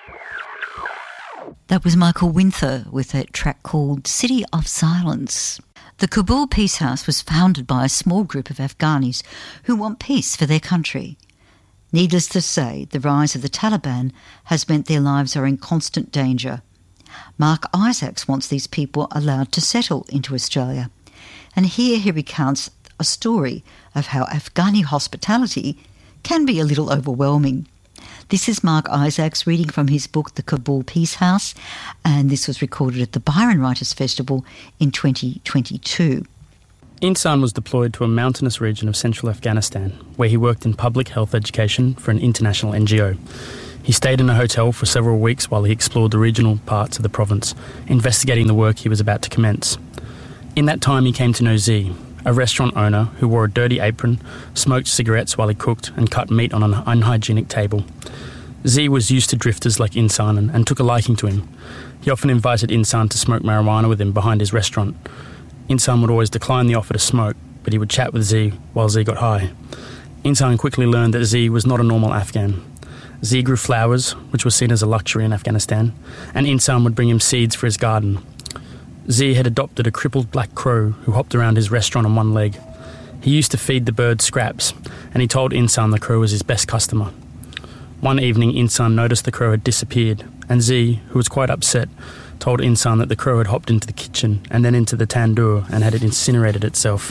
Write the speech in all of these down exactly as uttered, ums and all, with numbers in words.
That was Michael Winther with a track called City of Silence. The Kabul Peace House was founded by a small group of Afghanis who want peace for their country. Needless to say, the rise of the Taliban has meant their lives are in constant danger. Mark Isaacs wants these people allowed to settle into Australia. And here he recounts a story of how Afghani hospitality can be a little overwhelming. This is Mark Isaacs reading from his book, The Kabul Peace House, and this was recorded at the Byron Writers Festival in twenty twenty-two. Insan was deployed to a mountainous region of central Afghanistan, where he worked in public health education for an international N G O. He stayed in a hotel for several weeks while he explored the regional parts of the province, investigating the work he was about to commence. In that time he came to know Z, a restaurant owner who wore a dirty apron, smoked cigarettes while he cooked and cut meat on an unhygienic table. Z was used to drifters like Insan and, and took a liking to him. He often invited Insan to smoke marijuana with him behind his restaurant. Insan would always decline the offer to smoke, but he would chat with Z while Z got high. Insan quickly learned that Z was not a normal Afghan. Z grew flowers, which was seen as a luxury in Afghanistan, and Insan would bring him seeds for his garden. Z had adopted a crippled black crow who hopped around his restaurant on one leg. He used to feed the bird scraps, and he told Insan the crow was his best customer. One evening, Insan noticed the crow had disappeared, and Z, who was quite upset, told Insan that the crow had hopped into the kitchen and then into the tandoor and had it incinerated itself.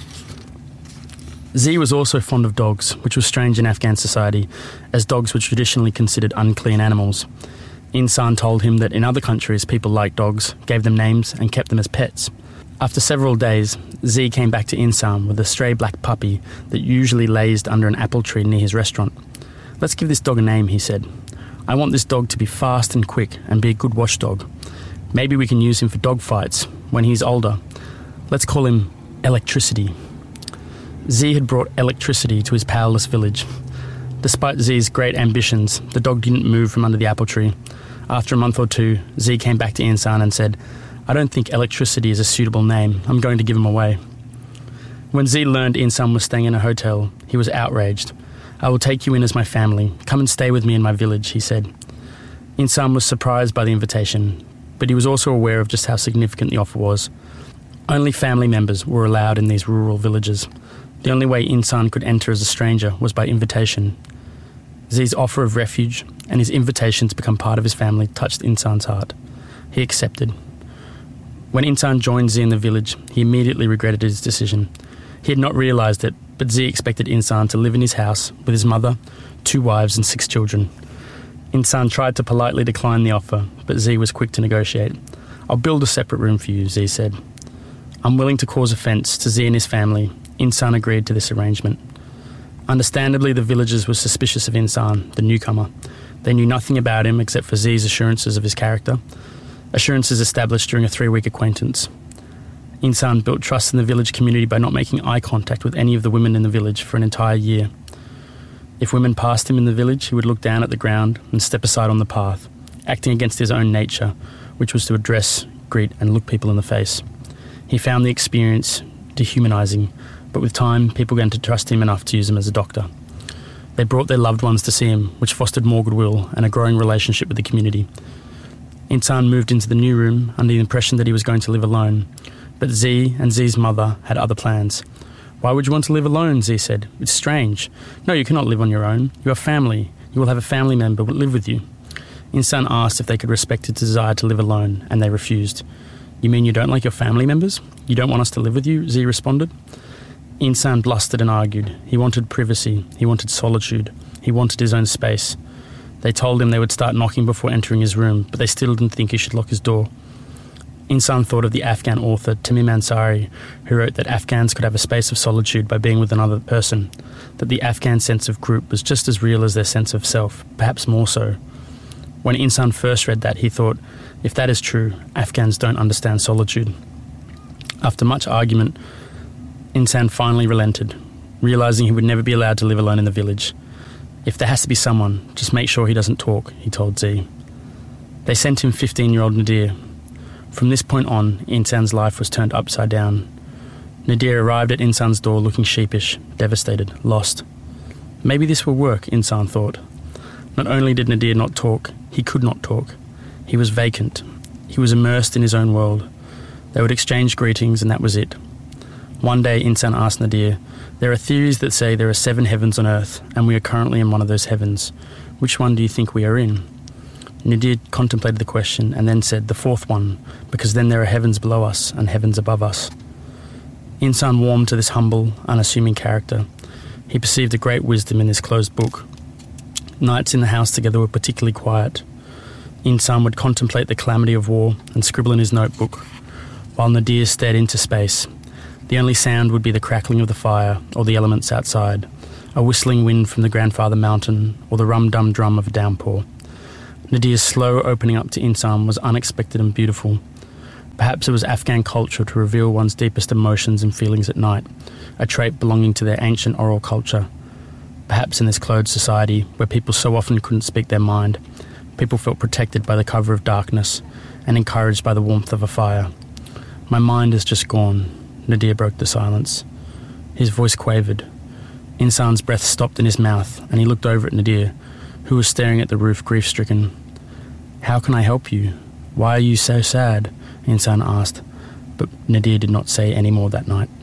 Z was also fond of dogs, which was strange in Afghan society, as dogs were traditionally considered unclean animals. Insan told him that in other countries people liked dogs, gave them names and kept them as pets. After several days, Z came back to Insan with a stray black puppy that usually lazed under an apple tree near his restaurant. "Let's give this dog a name," he said. "I want this dog to be fast and quick and be a good watchdog. Maybe we can use him for dog fights when he's older. Let's call him Electricity." Z had brought electricity to his powerless village. Despite Z's great ambitions, the dog didn't move from under the apple tree. After a month or two, Z came back to Insan and said, "I don't think Electricity is a suitable name. I'm going to give him away." When Z learned Insan was staying in a hotel, he was outraged. "I will take you in as my family. Come and stay with me in my village," he said. Insan was surprised by the invitation, but he was also aware of just how significant the offer was. Only family members were allowed in these rural villages. The only way Insan could enter as a stranger was by invitation. Z's offer of refuge and his invitation to become part of his family touched Insan's heart. He accepted. When Insan joined Z in the village, he immediately regretted his decision. He had not realised it, but Z expected Insan to live in his house with his mother, two wives and six children. Insan tried to politely decline the offer, but Z was quick to negotiate. "I'll build a separate room for you," Z said. Unwilling to cause offence to Z and his family, Insan agreed to this arrangement. Understandably, the villagers were suspicious of Insan, the newcomer. They knew nothing about him except for Z's assurances of his character, assurances established during a three-week acquaintance. Insan built trust in the village community by not making eye contact with any of the women in the village for an entire year. If women passed him in the village, he would look down at the ground and step aside on the path, acting against his own nature, which was to address, greet and look people in the face. He found the experience dehumanising, but with time, people began to trust him enough to use him as a doctor. They brought their loved ones to see him, which fostered more goodwill and a growing relationship with the community. Insan moved into the new room under the impression that he was going to live alone, but Z and Z's mother had other plans. "Why would you want to live alone?" Z said. "It's strange." "No, you cannot live on your own. You are family. You will have a family member who will live with you." Insan asked if they could respect his desire to live alone, and they refused. "You mean you don't like your family members? You don't want us to live with you?" Z responded. Insan blustered and argued. He wanted privacy. He wanted solitude. He wanted his own space. They told him they would start knocking before entering his room, but they still didn't think he should lock his door. Insan thought of the Afghan author Tamim Ansari, who wrote that Afghans could have a space of solitude by being with another person, that the Afghan sense of group was just as real as their sense of self, perhaps more so. When Insan first read that, he thought, if that is true, Afghans don't understand solitude. After much argument, Insan finally relented, realising he would never be allowed to live alone in the village. "If there has to be someone, just make sure he doesn't talk," he told Z. They sent him fifteen-year-old Nadir. From this point on, Insan's life was turned upside down. Nadir arrived at Insan's door looking sheepish, devastated, lost. Maybe this will work, Insan thought. Not only did Nadir not talk, He could not talk. He was vacant. He was immersed in his own world. They would exchange greetings, and that was it. One day, Insan asked Nadir, "There are theories that say there are seven heavens on earth, and we are currently in one of those heavens. Which one do you think we are in?" Nadir contemplated the question and then said, "The fourth one, because then there are heavens below us and heavens above us." Insan warmed to this humble, unassuming character. He perceived a great wisdom in this closed book. Nights in the house together were particularly quiet. Insan would contemplate the calamity of war and scribble in his notebook, while Nadir stared into space. The only sound would be the crackling of the fire or the elements outside, a whistling wind from the grandfather mountain or the rum-dum drum of a downpour. Nadir's slow opening up to Insan was unexpected and beautiful. Perhaps it was Afghan culture to reveal one's deepest emotions and feelings at night, a trait belonging to their ancient oral culture. Perhaps in this closed society, where people so often couldn't speak their mind, people felt protected by the cover of darkness and encouraged by the warmth of a fire. "My mind is just gone," Nadir broke the silence. His voice quavered. Insan's breath stopped in his mouth, and he looked over at Nadir, who was staring at the roof, grief-stricken. "How can I help you? Why are you so sad?" Insan asked, but Nadir did not say any more that night.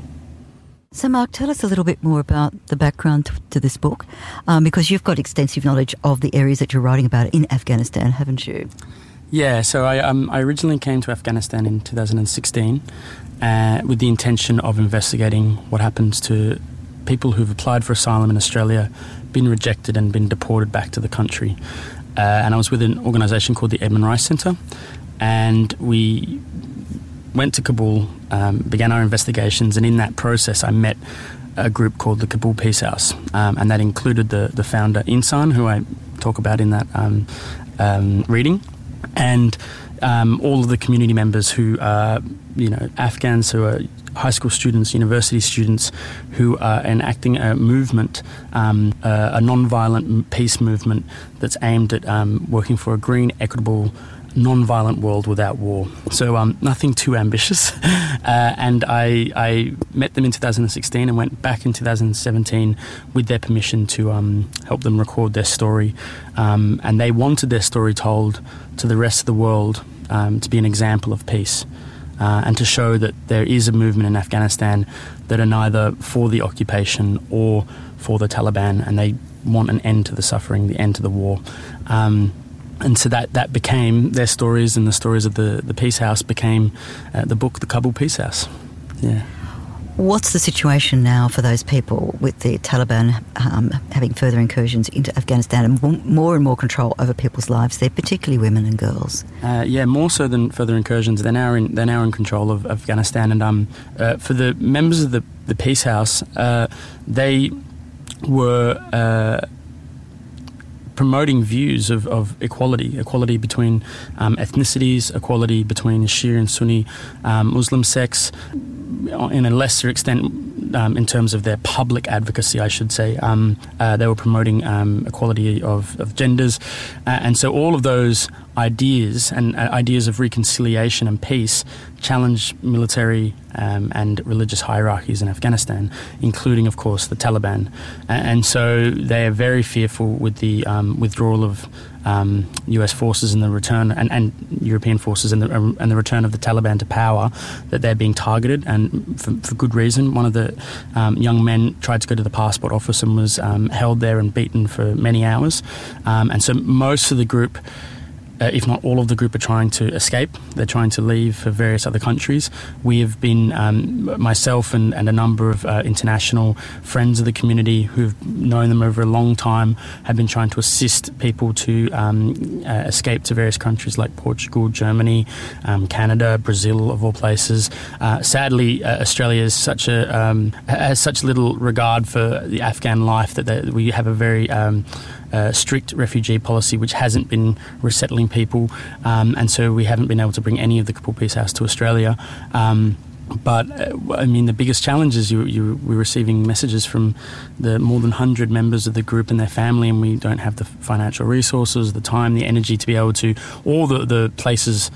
So Mark, tell us a little bit more about the background to this book, um, because you've got extensive knowledge of the areas that you're writing about in Afghanistan, haven't you? Yeah, so I, um, I originally came to Afghanistan in two thousand sixteen uh, with the intention of investigating what happens to people who've applied for asylum in Australia, been rejected and been deported back to the country. Uh, and I was with an organisation called the Edmund Rice Centre, and we went to Kabul, um, began our investigations, and in that process I met a group called the Kabul Peace House, um, and that included the, the founder Insan, who I talk about in that um, um, reading, and um, all of the community members who are, you know, Afghans who are high school students, university students who are enacting a movement, um, uh, a non-violent peace movement that's aimed at um, working for a green, equitable, non-violent world without war. So um, nothing too ambitious. Uh, and I, I met them in two thousand sixteen and went back in two thousand seventeen with their permission to um, help them record their story. Um, and they wanted their story told to the rest of the world, um, to be an example of peace. Uh, and to show that there is a movement in Afghanistan that are neither for the occupation or for the Taliban, and they want an end to the suffering, the end to the war. Um, and so that, that became their stories, and the stories of the, the Peace House became uh, the book, The Kabul Peace House. Yeah. What's the situation now for those people with the Taliban um, having further incursions into Afghanistan and more and more control over people's lives there, particularly women and girls? Uh, yeah, more so than further incursions. They're now in, they're now in control of Afghanistan. And um, uh, for the members of the, the Peace House, uh, they were uh, promoting views of, of equality, equality between um, ethnicities, equality between Shia and Sunni um, Muslim sects, in a lesser extent um, in terms of their public advocacy, I should say. Um, uh, they were promoting um, equality of, of genders. Uh, and so all of those ideas and uh, ideas of reconciliation and peace challenge military um, and religious hierarchies in Afghanistan, including, of course, the Taliban. Uh, and so they are very fearful with the um, withdrawal of Um, U S forces and the return, and, and European forces and the, um, and the return of the Taliban to power, that they're being targeted, and for, for good reason. One of the um, young men tried to go to the passport office and was um, held there and beaten for many hours. Um, and so most of the group, Uh, if not all of the group, are trying to escape. They're trying to leave for various other countries. We have been, um, myself and, and a number of uh, international friends of the community who've known them over a long time, have been trying to assist people to um, uh, escape to various countries like Portugal, Germany, um, Canada, Brazil, of all places. Uh, sadly, uh, Australia is such a um, has such little regard for the Afghan life that they, we have a very um, Uh, strict refugee policy which hasn't been resettling people, um, and so we haven't been able to bring any of the Kabul Peace House to Australia. Um, but uh, I mean, the biggest challenge is you, you, we're receiving messages from the more than one hundred members of the group and their family, and we don't have the financial resources, the time, the energy to be able to, all the, the places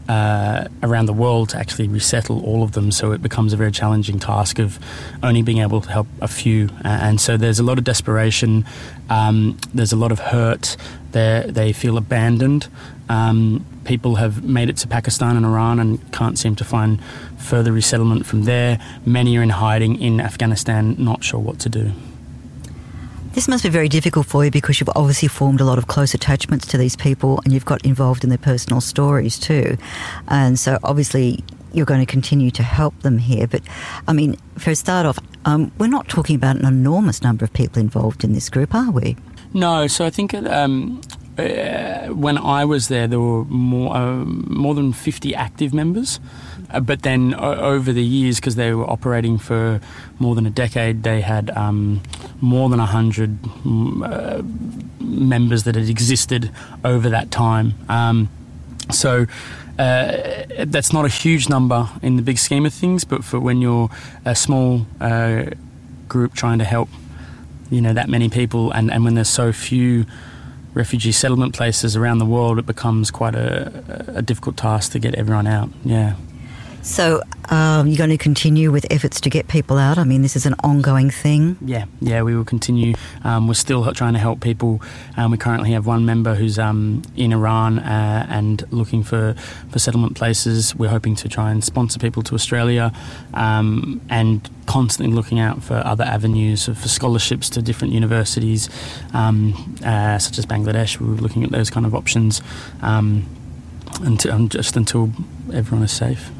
uh, around the world to actually resettle all of them. So it becomes a very challenging task of only being able to help a few. Uh, and so there's a lot of desperation. Um, there's a lot of hurt. They they feel abandoned. Um, people have made it to Pakistan and Iran and can't seem to find further resettlement from there. Many are in hiding in Afghanistan, not sure what to do. This must be very difficult for you because you've obviously formed a lot of close attachments to these people and you've got involved in their personal stories too. And so obviously you're going to continue to help them here. But, I mean, for a start off, um, we're not talking about an enormous number of people involved in this group, are we? No, so I think um, uh, when I was there, there were more, uh, more than fifty active members. Uh, but then o- over the years, because they were operating for more than a decade, they had um, more than one hundred uh, members that had existed over that time. Um, so uh, that's not a huge number in the big scheme of things, but for when you're a small uh, group trying to help, you know, that many people, and, and when there's so few refugee settlement places around the world, it becomes quite a, a difficult task to get everyone out, yeah. So um, you're going to continue with efforts to get people out? I mean, this is an ongoing thing? Yeah, yeah, we will continue. Um, we're still trying to help people. Um, we currently have one member who's um, in Iran uh, and looking for, for settlement places. We're hoping to try and sponsor people to Australia um, and constantly looking out for other avenues for scholarships to different universities, um, uh, such as Bangladesh. We're looking at those kind of options um, until, just until everyone is safe.